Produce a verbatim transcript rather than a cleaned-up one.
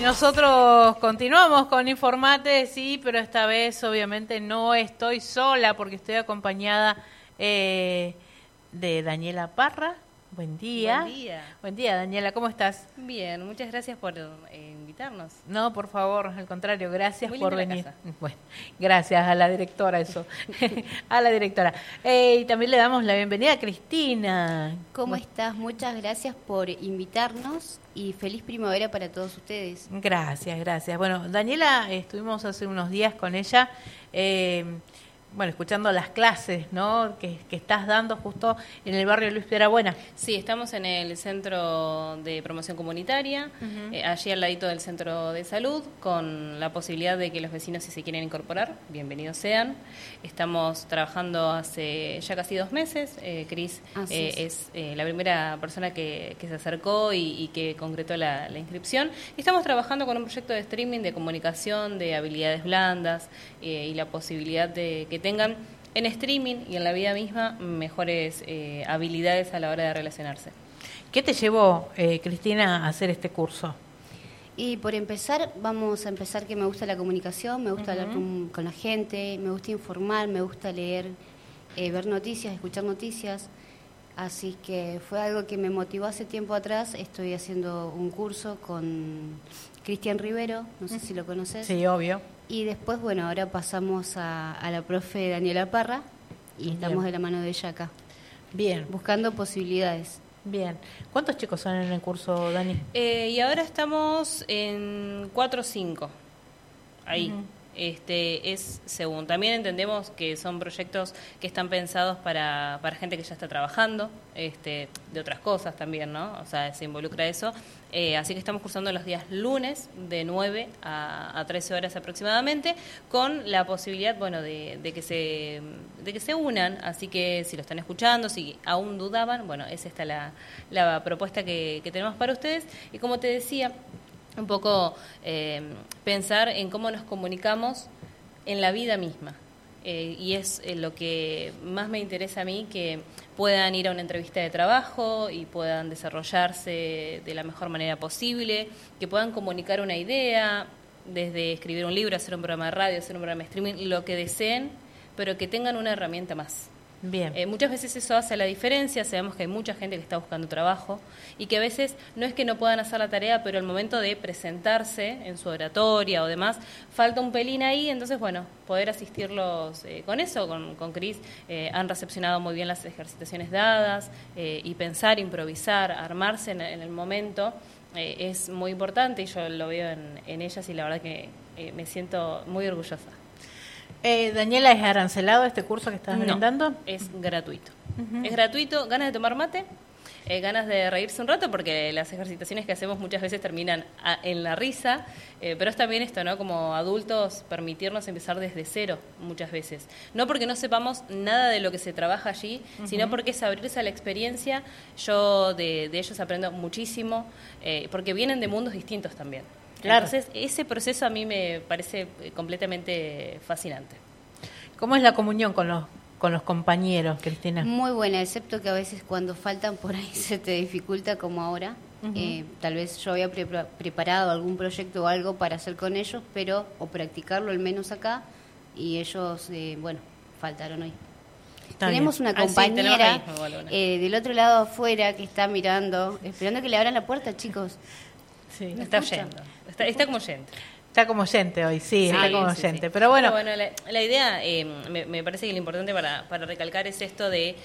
nosotros continuamos con Informate, sí, pero esta vez obviamente no estoy sola porque estoy acompañada eh, de Daniela Parra. Buen día. Buen día. Buen día, Daniela, ¿cómo estás? Bien, muchas gracias por eh, invitarnos. No, por favor, al contrario, gracias Muy por linda la venir. casa. Bueno, gracias a la directora, eso. A la directora. Eh, y también le damos la bienvenida a Cristina. ¿Cómo Bueno, estás? Muchas gracias por invitarnos y feliz primavera para todos ustedes. Gracias, gracias. Bueno, Daniela, eh, estuvimos hace unos días con ella, eh, bueno, escuchando las clases, ¿no? Que, que estás dando justo en el barrio Luis Piedrabuena. Sí, estamos en el Centro de Promoción Comunitaria, Ujú. eh, allí al ladito del Centro de Salud, con la posibilidad de que los vecinos, si se quieren incorporar, bienvenidos sean. Estamos trabajando hace ya casi dos meses. Eh, Cris Así eh, es. es eh, la primera persona que, que se acercó y, y que concretó la, la inscripción. Estamos trabajando con un proyecto de streaming, de comunicación, de habilidades blandas eh, y la posibilidad de que tengan en streaming y en la vida misma mejores eh, habilidades a la hora de relacionarse. ¿Qué te llevó, eh, Cristina, a hacer este curso? Y por empezar, vamos a empezar que me gusta la comunicación, me gusta Ujú. hablar con, con la gente, me gusta informar, me gusta leer, eh, ver noticias, escuchar noticias. Así que fue algo que me motivó hace tiempo atrás. Estoy haciendo un curso con Cristian Rivero, no sé si lo conoces. Sí, obvio. Y después, bueno, ahora pasamos a, a la profe Daniela Parra y Bien. estamos de la mano de ella acá, Bien, buscando posibilidades. bien. ¿Cuántos chicos son en el curso, Dani? Eh, y ahora estamos en cuatro o cinco, ahí. Ujú. Este es según. También entendemos que son proyectos que están pensados para, para gente que ya está trabajando, este, de otras cosas también, ¿no? O sea, se involucra eso. Eh, así que estamos cursando los días lunes de nueve a, a trece horas aproximadamente, con la posibilidad, bueno, de, de que se de que se unan. Así que si lo están escuchando, si aún dudaban, bueno, es esta la, la propuesta que, que tenemos para ustedes. Y como te decía, un poco eh, pensar en cómo nos comunicamos en la vida misma. Eh, y es eh, lo que más me interesa a mí, que puedan ir a una entrevista de trabajo y puedan desarrollarse de la mejor manera posible, que puedan comunicar una idea, desde escribir un libro, hacer un programa de radio, hacer un programa de streaming, lo que deseen, pero que tengan una herramienta más. Bien. Eh, muchas veces eso hace la diferencia. Sabemos que hay mucha gente que está buscando trabajo y que a veces no es que no puedan hacer la tarea, pero al momento de presentarse en su oratoria o demás, falta un pelín ahí. Entonces, bueno, poder asistirlos eh, con eso, con, con Cris, eh, han recepcionado muy bien las ejercitaciones dadas eh, y pensar, improvisar, armarse en, en el momento eh, es muy importante, y yo lo veo en, en ellas y la verdad que eh, me siento muy orgullosa. Eh, Daniela, ¿es arancelado este curso que estás No, brindando? es gratuito. Ujú. Es gratuito, ganas de tomar mate, eh, ganas de reírse un rato, porque las ejercitaciones que hacemos muchas veces terminan a- en la risa, eh, pero es también esto, ¿no? Como adultos, permitirnos empezar desde cero muchas veces. No porque no sepamos nada de lo que se trabaja allí, sino porque es abrirse a la experiencia. Yo de, de ellos aprendo muchísimo, eh, porque vienen de mundos distintos también. Claro. Entonces, ese proceso a mí me parece eh, completamente fascinante. ¿Cómo es la comunión con los con los compañeros, Cristina? Muy buena, excepto que a veces cuando faltan por ahí se te dificulta como ahora. Ujú. Eh, tal vez yo había pre- preparado algún proyecto o algo para hacer con ellos, pero o practicarlo al menos acá, y ellos, eh, bueno, faltaron hoy. Está tenemos bien. una Ah, sí, tenemos compañera ahí, muy buena. eh, del otro lado afuera que está mirando, esperando que le abran la puerta, chicos. Sí. ¿Me Está escucha? oyendo, está, está como oyente. Está como oyente hoy, sí, está Sí, como sí, oyente. sí. Pero bueno, la, la idea, eh, me, me parece que lo importante para, para recalcar es esto de